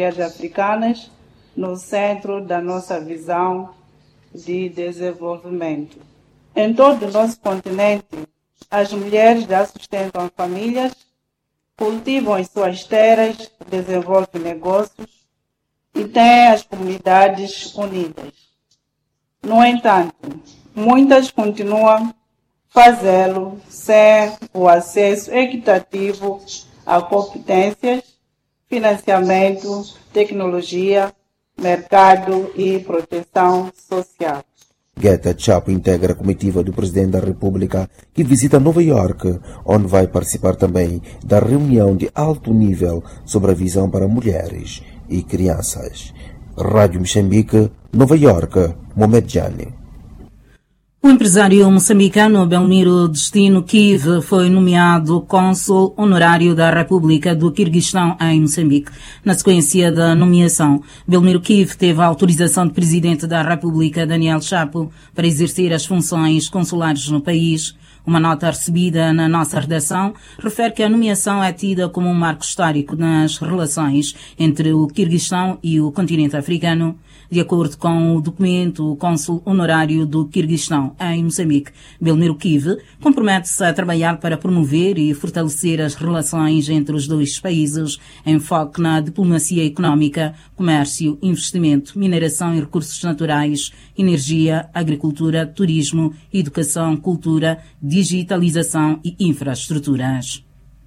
mulheres africanas no centro da nossa visão de desenvolvimento. Em todo o nosso continente, as mulheres já sustentam famílias, cultivam em suas terras, desenvolvem negócios e têm as comunidades unidas. No entanto, muitas continuam a fazê-lo sem o acesso equitativo a competências, financiamento, tecnologia, mercado e proteção social. Geta Chapo integra a comitiva do Presidente da República que visita Nova Iorque, onde vai participar também da reunião de alto nível sobre a visão para mulheres e crianças. Rádio Moçambique, Nova Iorque, Mohamed Jani. O empresário moçambicano Belmiro Destino Kiv foi nomeado cônsul honorário da República do Quirguistão em Moçambique. Na sequência da nomeação, Belmiro Kiv teve a autorização do presidente da República, Daniel Chapo, para exercer as funções consulares no país. Uma nota recebida na nossa redação refere que a nomeação é tida como um marco histórico nas relações entre o Quirguistão e o continente africano. De acordo com o documento, o cônsul honorário do Quirguistão em Moçambique, Belmiro Kiv, compromete-se a trabalhar para promover e fortalecer as relações entre os dois países, em foco na diplomacia económica, comércio, investimento, mineração e recursos naturais, energia, agricultura, turismo, educação, cultura, digitalização e infraestruturas.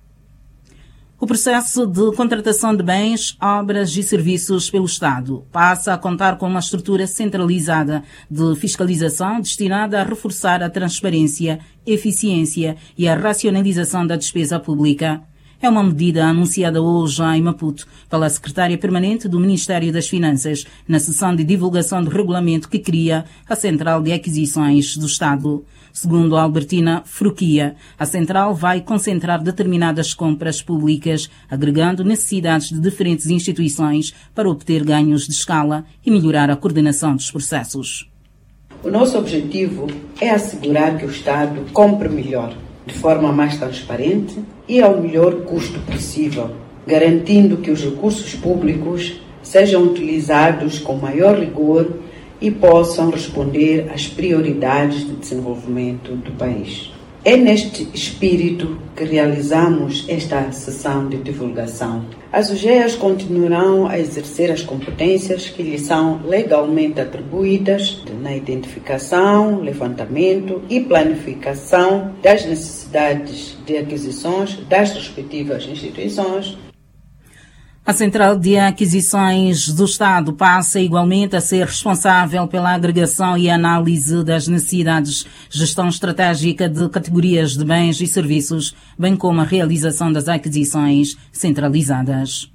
O processo de contratação de bens, obras e serviços pelo Estado passa a contar com uma estrutura centralizada de fiscalização destinada a reforçar a transparência, eficiência e a racionalização da despesa pública. É uma medida anunciada hoje em Maputo pela secretária permanente do Ministério das Finanças na sessão de divulgação do regulamento que cria a Central de Aquisições do Estado. Segundo Albertina Fruquia, a Central vai concentrar determinadas compras públicas, agregando necessidades de diferentes instituições para obter ganhos de escala e melhorar a coordenação dos processos. O nosso objetivo é assegurar que o Estado compre melhor, de forma mais transparente e ao melhor custo possível, garantindo que os recursos públicos sejam utilizados com maior rigor e possam responder às prioridades de desenvolvimento do país. É neste espírito que realizamos esta sessão de divulgação. As UGEAs continuarão a exercer as competências que lhes são legalmente atribuídas na identificação, levantamento e planificação das necessidades de aquisições das respectivas instituições. A Central de Aquisições do Estado passa igualmente a ser responsável pela agregação e análise das necessidades, gestão estratégica de categorias de bens e serviços, bem como a realização das aquisições centralizadas.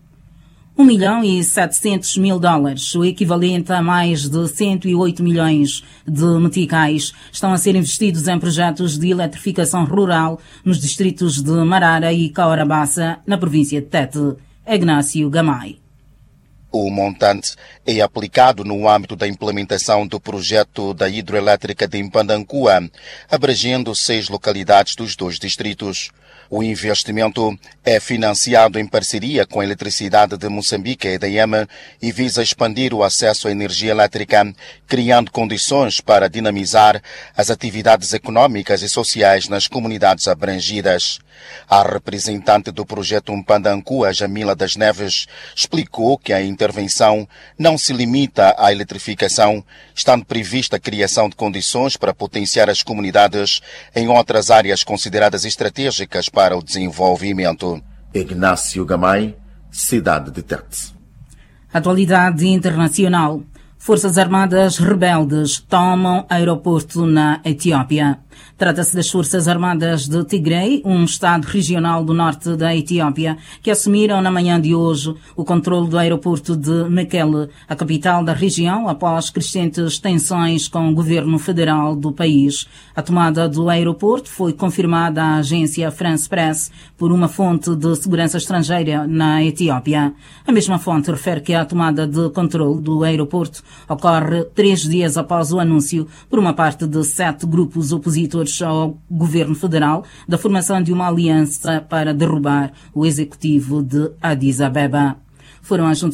$1.700.000, o equivalente a mais de 108 milhões de meticais, estão a ser investidos em projetos de eletrificação rural nos distritos de Marara e Caorabassa, na província de Tete. Ignácio Gamay. O montante é aplicado no âmbito da implementação do projeto da hidroelétrica de Impandancua, abrangendo 6 localidades dos 2 distritos. O investimento é financiado em parceria com a Eletricidade de Moçambique, EDM, e visa expandir o acesso à energia elétrica, criando condições para dinamizar as atividades económicas e sociais nas comunidades abrangidas. A representante do projeto Impandancua, Jamila das Neves, explicou que a intervenção não se limita à eletrificação, estando prevista a criação de condições para potenciar as comunidades em outras áreas consideradas estratégicas para o desenvolvimento. Ignácio Gamay, cidade de Tete. Atualidade internacional. Forças Armadas rebeldes tomam aeroporto na Etiópia. Trata-se das Forças Armadas de Tigray, um estado regional do norte da Etiópia, que assumiram na manhã de hoje o controle do aeroporto de Mekele, a capital da região, após crescentes tensões com o governo federal do país. A tomada do aeroporto foi confirmada à agência France Press por uma fonte de segurança estrangeira na Etiópia. A mesma fonte refere que a tomada de controle do aeroporto ocorre 3 dias após o anúncio por uma parte de 7 grupos opositores ao governo federal da formação de uma aliança para derrubar o executivo de Addis Abeba. Foram as notícias